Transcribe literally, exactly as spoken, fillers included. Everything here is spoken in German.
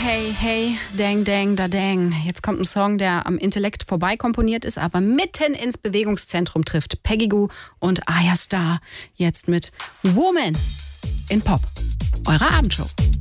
Hey, hey, dang, dang, da, dang. Jetzt kommt ein Song, der am Intellekt vorbei komponiert ist, aber mitten ins Bewegungszentrum trifft. Peggy Gou und Ayra Starr jetzt mit Woman in Pop. Eure Abendshow.